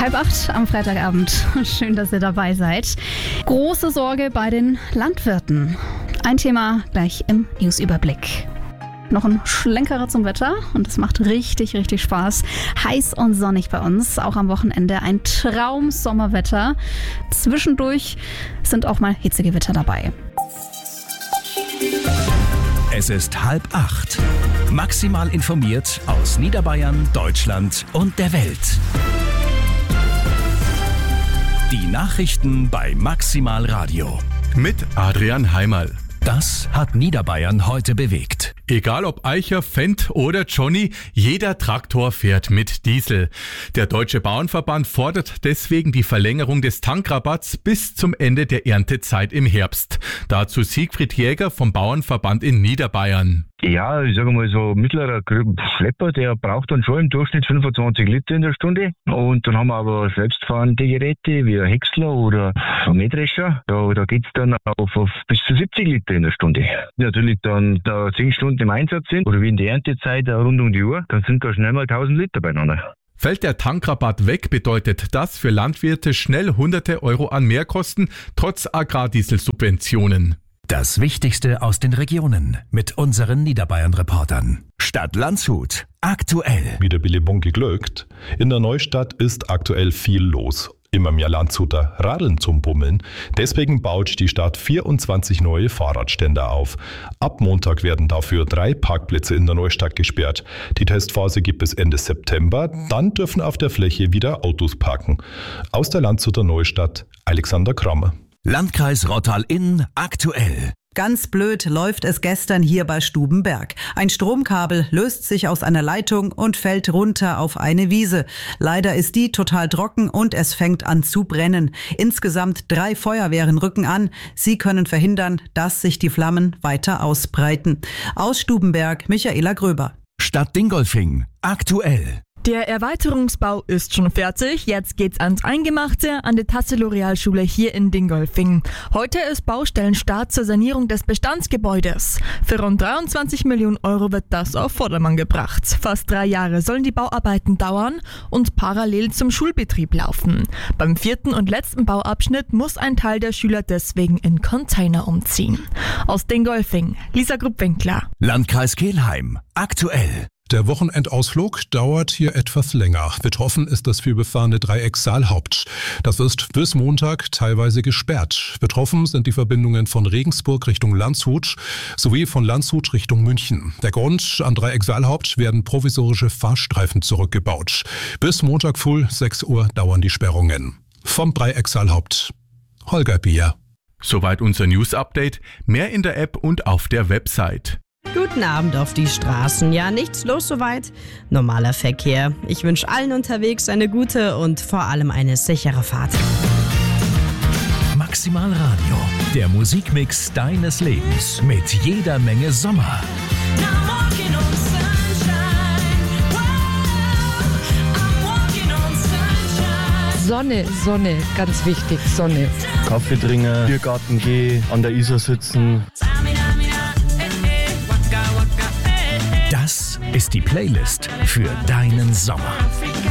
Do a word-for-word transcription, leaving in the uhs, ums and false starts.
Halb acht am Freitagabend. Schön, dass ihr dabei seid. Große Sorge bei den Landwirten. Ein Thema gleich im Newsüberblick. Noch ein Schlenkerer zum Wetter und es macht richtig, richtig Spaß. Heiß und sonnig bei uns, auch am Wochenende ein Traum-Sommerwetter. Zwischendurch sind auch mal Hitzegewitter dabei. Es ist halb acht. Maximal informiert aus Niederbayern, Deutschland und der Welt. Die Nachrichten bei Maximal Radio. Mit Adrian Heimerl. Das hat Niederbayern heute bewegt. Egal ob Eicher, Fendt oder Johnny, jeder Traktor fährt mit Diesel. Der Deutsche Bauernverband fordert deswegen die Verlängerung des Tankrabatts bis zum Ende der Erntezeit im Herbst. Dazu Siegfried Jäger vom Bauernverband in Niederbayern. Ja, ich sage mal so mittlerer Schlepper, der braucht dann schon im Durchschnitt fünfundzwanzig Liter in der Stunde. Und dann haben wir aber selbstfahrende Geräte wie ein Häcksler oder ein Mähdrescher. Da, da geht's dann auf, auf bis zu siebzig Liter in der Stunde. Natürlich dann da zehn Stunden im Einsatz sind oder wie in der Erntezeit rund um die Uhr, dann sind da schnell mal tausend Liter beieinander. Fällt der Tankrabatt weg, bedeutet das für Landwirte schnell hunderte Euro an Mehrkosten, trotz Agrardieselsubventionen. Das Wichtigste aus den Regionen mit unseren Niederbayern-Reportern. Stadt Landshut. Aktuell. Wie der Billy Bunky glückt. In der Neustadt ist aktuell viel los. Immer mehr Landshuter radeln zum Bummeln. Deswegen baut die Stadt vierundzwanzig neue Fahrradständer auf. Ab Montag werden dafür drei Parkplätze in der Neustadt gesperrt. Die Testphase gibt es Ende September. Dann dürfen auf der Fläche wieder Autos parken. Aus der Landshuter Neustadt, Alexander Kramer. Landkreis Rottal-Inn aktuell. Ganz blöd läuft es gestern hier bei Stubenberg. Ein Stromkabel löst sich aus einer Leitung und fällt runter auf eine Wiese. Leider ist die total trocken und es fängt an zu brennen. Insgesamt drei Feuerwehren rücken an. Sie können verhindern, dass sich die Flammen weiter ausbreiten. Aus Stubenberg, Michaela Gröber. Stadt Dingolfing aktuell. Der Erweiterungsbau ist schon fertig. Jetzt geht's ans Eingemachte an der Tassilo-Realschule hier in Dingolfing. Heute ist Baustellenstart zur Sanierung des Bestandsgebäudes. Für rund dreiundzwanzig Millionen Euro wird das auf Vordermann gebracht. Fast drei Jahre sollen die Bauarbeiten dauern und parallel zum Schulbetrieb laufen. Beim vierten und letzten Bauabschnitt muss ein Teil der Schüler deswegen in Container umziehen. Aus Dingolfing, Lisa Grupp-Winkler. Landkreis Kelheim aktuell. Der Wochenendausflug dauert hier etwas länger. Betroffen ist das vielbefahrene Dreieck Saalhaupt. Das ist bis Montag teilweise gesperrt. Betroffen sind die Verbindungen von Regensburg Richtung Landshut sowie von Landshut Richtung München. Der Grund: an Dreieck Saalhaupt werden provisorische Fahrstreifen zurückgebaut. Bis Montag früh sechs Uhr dauern die Sperrungen. Vom Dreieck Saalhaupt, Holger Bier. Soweit unser News-Update. Mehr in der App und auf der Website. Guten Abend auf die Straßen. Ja, nichts los soweit. Normaler Verkehr. Ich wünsche allen unterwegs eine gute und vor allem eine sichere Fahrt. Maximal Radio. Der Musikmix deines Lebens mit jeder Menge Sommer. Sonne, Sonne, ganz wichtig, Sonne. Kaffee trinken, Biergarten gehen, an der Isar sitzen. Das ist die Playlist für deinen Sommer.